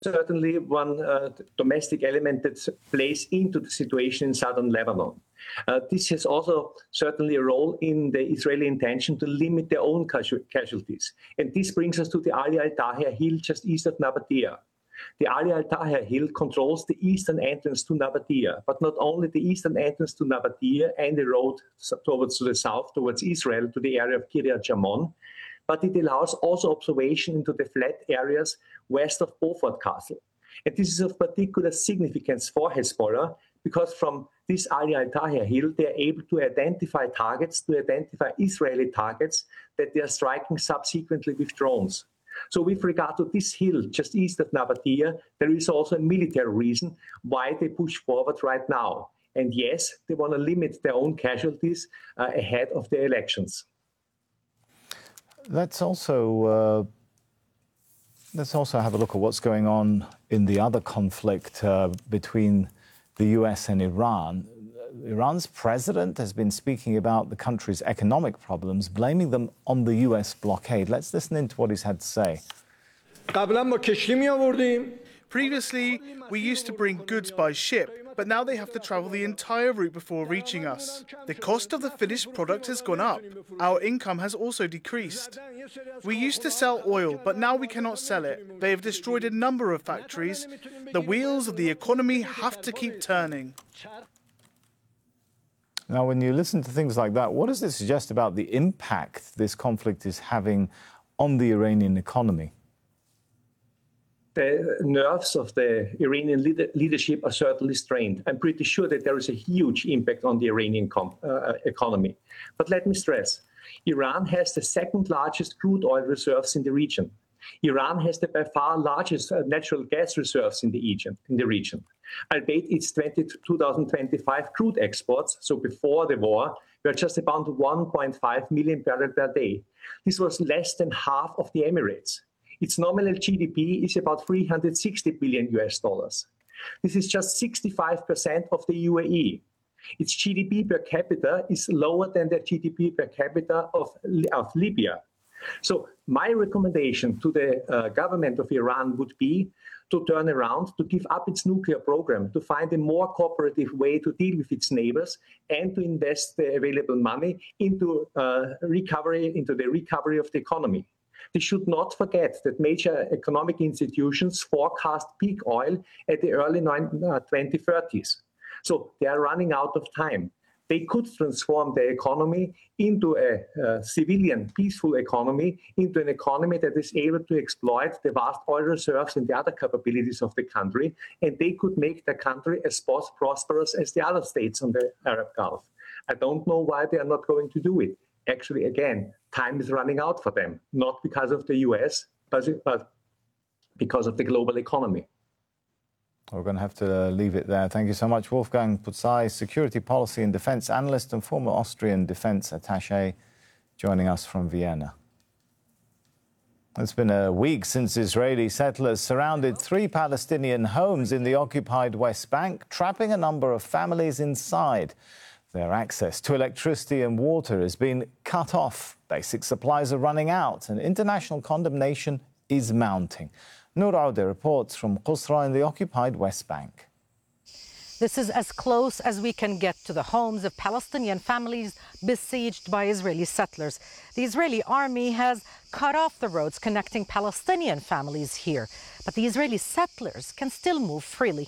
certainly one domestic element that plays into the situation in southern Lebanon. This has also certainly a role in the Israeli intention to limit their own casualties. And this brings us to the Ali al-Tahir Hill just east of Nabatea. The Ali al-Tahir Hill controls the eastern entrance to Nabatea, but not only the eastern entrance to Nabatea and the road towards the south, towards Israel, to the area of Kiryat Jamon, but it allows also observation into the flat areas west of Beaufort Castle. And this is of particular significance for Hezbollah, because from this Ali al-Tahir Hill, they are able to identify targets, to identify Israeli targets that they are striking subsequently with drones. So with regard to this hill just east of Nabatea, there is also a military reason why they push forward right now. And yes, they want to limit their own casualties ahead of the elections. Let's also have a look at what's going on in the other conflict between the US and Iran. Iran's president has been speaking about the country's economic problems, blaming them on the US blockade. Let's listen in to what he's had to say. Previously, we used to bring goods by ship, but now they have to travel the entire route before reaching us. The cost of the finished product has gone up. Our income has also decreased. We used to sell oil, but now we cannot sell it. They have destroyed a number of factories. The wheels of the economy have to keep turning. Now, when you listen to things like that, what does this suggest about the impact this conflict is having on the Iranian economy? The nerves of the Iranian leadership are certainly strained. I'm pretty sure that there is a huge impact on the Iranian economy. But let me stress, Iran has the second largest crude oil reserves in the region. Iran has the by far largest natural gas reserves in the region. Albeit its 2025 crude exports, so before the war, were just about 1.5 million barrels per day. This was less than half of the Emirates. Its nominal GDP is about $360 billion US. This is just 65% of the UAE. Its GDP per capita is lower than the GDP per capita of Libya. So my recommendation to the government of Iran would be to turn around, to give up its nuclear program, to find a more cooperative way to deal with its neighbors, and to invest the available money into the recovery of the economy. They should not forget that major economic institutions forecast peak oil at the early 2030s. So they are running out of time. They could transform the economy into a civilian, peaceful economy, into an economy that is able to exploit the vast oil reserves and the other capabilities of the country, and they could make the country as prosperous as the other states on the Arab Gulf. I don't know why they are not going to do it. Actually, again, time is running out for them, not because of the US, but because of the global economy. We're going to have to leave it there. Thank you so much, Wolfgang Putzai, security policy and defense analyst and former Austrian defense attaché, joining us from Vienna. It's been a week since Israeli settlers surrounded 3 Palestinian homes in the occupied West Bank, trapping a number of families inside. Their access to electricity and water has been cut off. Basic supplies are running out, and international condemnation is mounting. Noor Aude reports from Qusra in the occupied West Bank. This is as close as we can get to the homes of Palestinian families besieged by Israeli settlers. The Israeli army has cut off the roads connecting Palestinian families here, but the Israeli settlers can still move freely.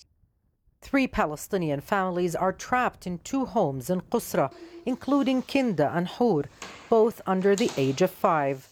3 Palestinian families are trapped in 2 homes in Qusra, including Kinda and Hur, both under the age of 5.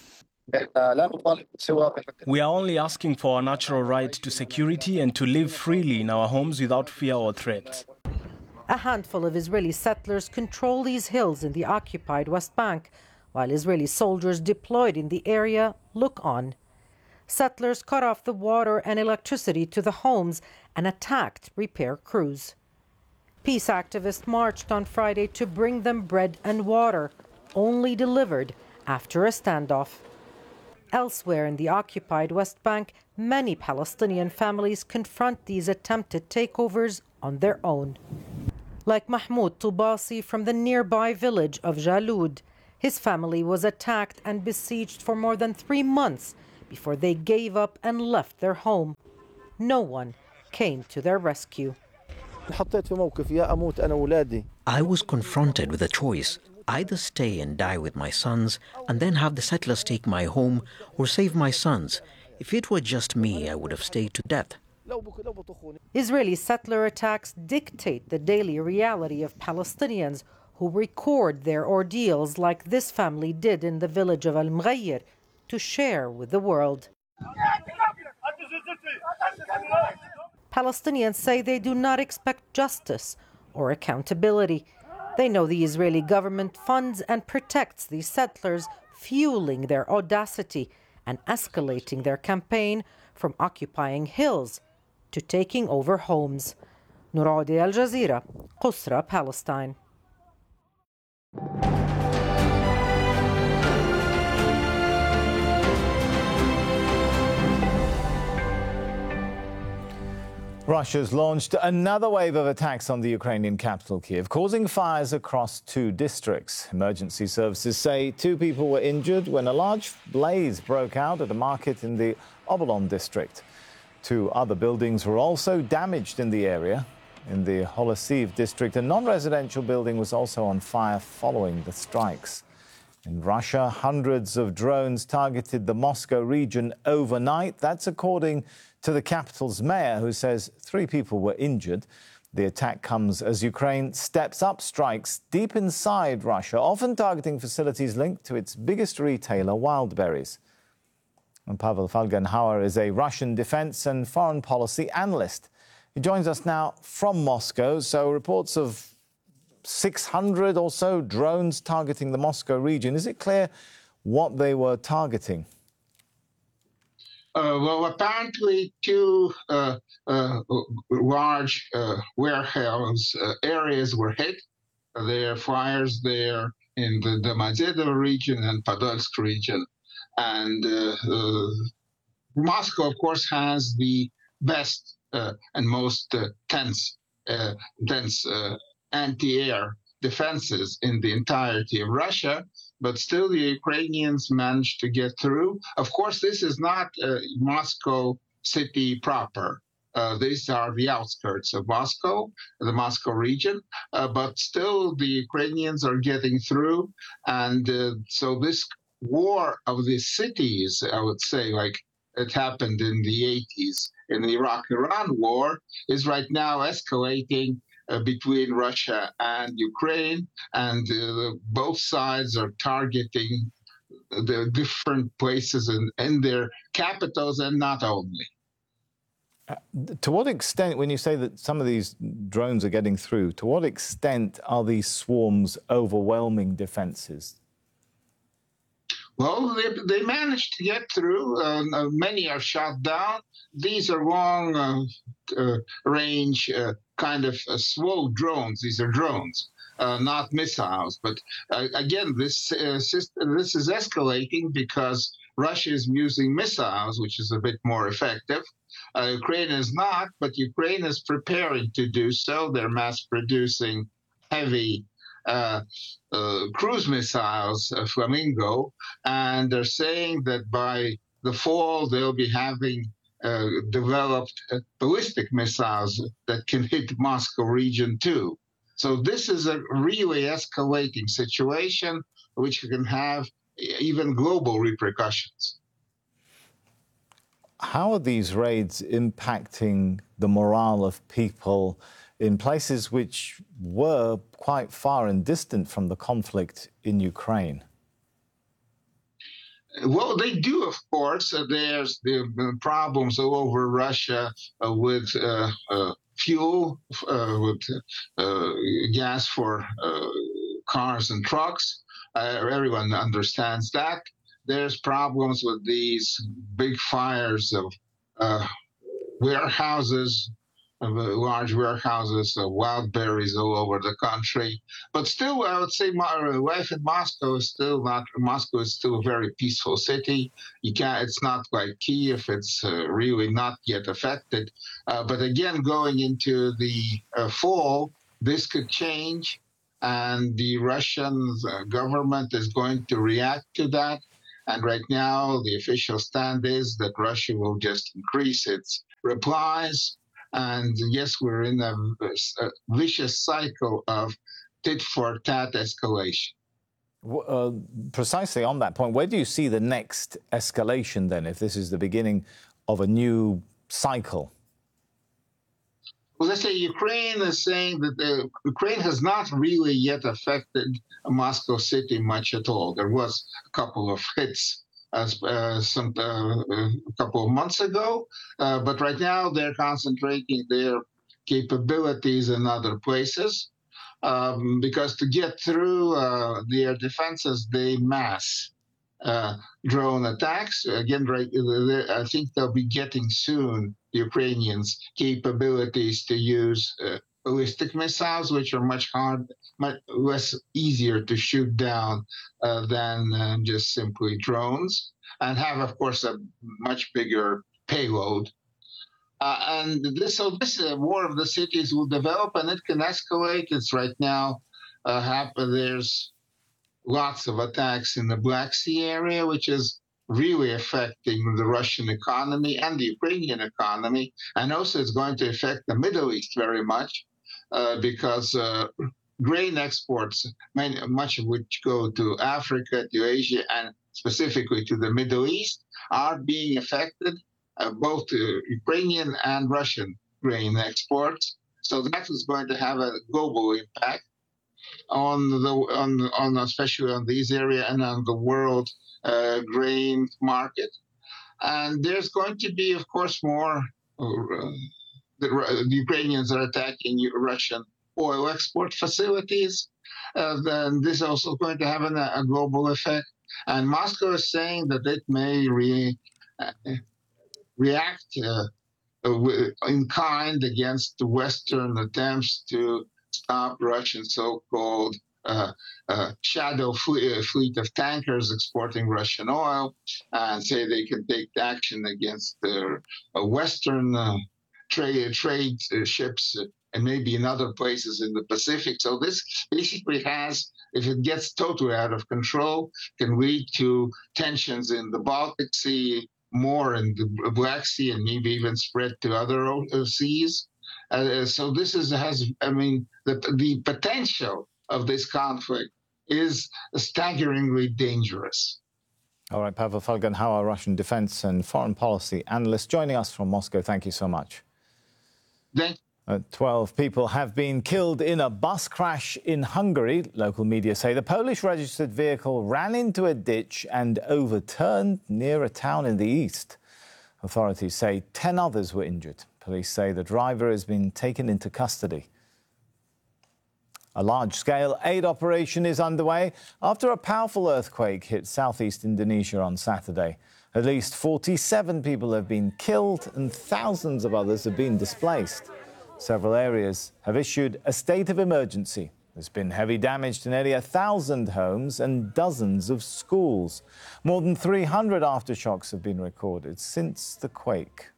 We are only asking for our natural right to security and to live freely in our homes without fear or threat. A handful of Israeli settlers control these hills in the occupied West Bank, while Israeli soldiers deployed in the area look on. Settlers cut off the water and electricity to the homes and attacked repair crews. Peace activists marched on Friday to bring them bread and water, only delivered after a standoff. Elsewhere in the occupied West Bank, many Palestinian families confront these attempted takeovers on their own. Like Mahmoud Tubasi from the nearby village of Jalud, his family was attacked and besieged for more than 3 months before they gave up and left their home. No one came to their rescue. I was confronted with a choice: either stay and die with my sons and then have the settlers take my home, or save my sons. If it were just me, I would have stayed to death. Israeli settler attacks dictate the daily reality of Palestinians who record their ordeals like this family did in the village of Al-Mghayr to share with the world. Palestinians say they do not expect justice or accountability. They know the Israeli government funds and protects these settlers, fueling their audacity and escalating their campaign from occupying hills to taking over homes. Nooradi, Al Jazeera, Qusra, Palestine. Russia's launched another wave of attacks on the Ukrainian capital, Kyiv, causing fires across 2 districts. Emergency services say 2 people were injured when a large blaze broke out at a market in the Obolon district. 2 other buildings were also damaged in the area. In the Holosiv district, a non-residential building was also on fire following the strikes. In Russia, hundreds of drones targeted the Moscow region overnight. That's according to the capital's mayor, who says 3 people were injured. The attack comes as Ukraine steps up strikes deep inside Russia, often targeting facilities linked to its biggest retailer, Wildberries. And Pavel Falgenhauer is a Russian defense and foreign policy analyst. He joins us now from Moscow. So reports of 600 or so drones targeting the Moscow region. Is it clear what they were targeting? Well, apparently 2 large warehouse areas were hit. There are fires there in the Domodedovo region and Podolsk region. And Moscow, of course, has the best and most dense anti-air defenses in the entirety of Russia, but still the Ukrainians managed to get through. Of course, this is not Moscow city proper. These are the outskirts of Moscow, the Moscow region, but still the Ukrainians are getting through. And so this war of the cities, I would say, like it happened in the 80s in the Iraq-Iran war, is right now escalating between Russia and Ukraine, and both sides are targeting the different places in their capitals, and not only. To what extent, when you say that some of these drones are getting through, to what extent are these swarms overwhelming defenses? Well, they managed to get through. Many are shot down. These are long-range kind of slow drones. These are drones, not missiles. But again, this is escalating because Russia is using missiles, which is a bit more effective. Ukraine is not, but Ukraine is preparing to do so. They're mass-producing heavy cruise missiles, Flamingo, and they're saying that by the fall they'll be having developed ballistic missiles that can hit Moscow region too. So this is a really escalating situation which can have even global repercussions. How are these raids impacting the morale of people in places which were quite far and distant from the conflict in Ukraine? Well, they do, of course. There's the problems all over Russia with fuel, with gas for cars and trucks. Everyone understands that. There's problems with these big fires of warehouses, large warehouses of Wildberries all over the country. But still, I would say life in Moscow is still not. Moscow is still a very peaceful city. It's not like Kyiv. It's really not yet affected. But again, going into the fall, this could change, and the Russian government is going to react to that. And right now, the official stand is that Russia will just increase its replies. And yes, we're in a vicious cycle of tit-for-tat escalation. Precisely on that point, where do you see the next escalation then, if this is the beginning of a new cycle? Well, let's say Ukraine is saying that Ukraine has not really yet affected Moscow City much at all. There was a couple of hits a couple of months ago, but right now they're concentrating their capabilities in other places because to get through their defenses, they mass drone attacks. Again, I think they'll be getting soon, the Ukrainians, capabilities to use ballistic missiles, which are much less easier to shoot down than just simply drones, and have, of course, a much bigger payload. And this war of the cities will develop, and it can escalate. It's right now there's lots of attacks in the Black Sea area, which is really affecting the Russian economy and the Ukrainian economy. And also it's going to affect the Middle East very much because grain exports, much of which go to Africa, to Asia, and specifically to the Middle East, are being affected, both Ukrainian and Russian grain exports. So that is going to have a global impact on especially on these areas and on the world grain market. And there's going to be, of course, more. The Ukrainians are attacking Russian oil export facilities. Then this is also going to have a global effect. And Moscow is saying that it may react in kind against the Western attempts to stop Russian so-called shadow fleet of tankers exporting Russian oil, and say they can take action against their Western trade ships and maybe in other places in the Pacific. So this basically has, if it gets totally out of control, can lead to tensions in the Baltic Sea, more in the Black Sea, and maybe even spread to other seas. So this the potential of this conflict is staggeringly dangerous. All right, Pavel Falkenhauer, Russian defense and foreign policy analyst, joining us from Moscow. Thank you so much. 12 people have been killed in a bus crash in Hungary. Local media say the Polish-registered vehicle ran into a ditch and overturned near a town in the east. Authorities say 10 others were injured. Police say the driver has been taken into custody. A large-scale aid operation is underway after a powerful earthquake hit southeast Indonesia on Saturday. At least 47 people have been killed and thousands of others have been displaced. Several areas have issued a state of emergency. There's been heavy damage to nearly 1,000 homes and dozens of schools. More than 300 aftershocks have been recorded since the quake.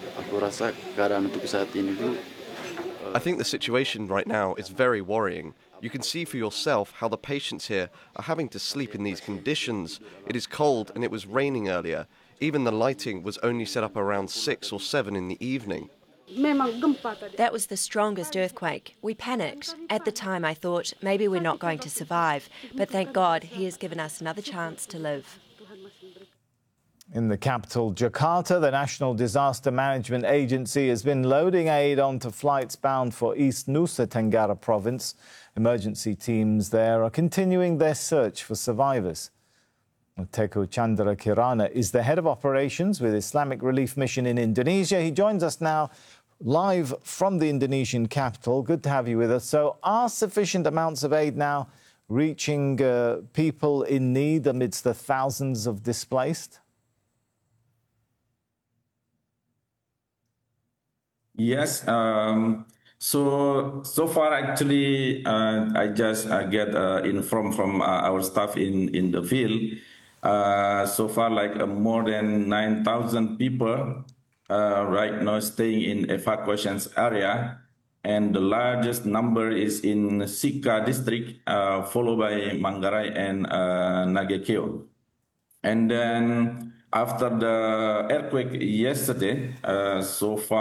I think the situation right now is very worrying. You can see for yourself how the patients here are having to sleep in these conditions. It is cold and it was raining earlier. Even the lighting was only set up around 6 or 7 in the evening. That was the strongest earthquake. We panicked. At the time I thought maybe we're not going to survive, but thank God he has given us another chance to live. In the capital, Jakarta, the National Disaster Management Agency has been loading aid onto flights bound for East Nusa Tenggara province. Emergency teams there are continuing their search for survivors. Teguh Chandra Kirana is the head of operations with Islamic Relief Mission in Indonesia. He joins us now live from the Indonesian capital. Good to have you with us. So are sufficient amounts of aid now reaching people in need amidst the thousands of displaced? Yes. So far, actually, I just get informed from our staff in the field. So far, more than 9,000 people right now staying in evacuations area, and the largest number is in Sika district, followed by Manggarai and Nagekeo. And then after the earthquake yesterday, so far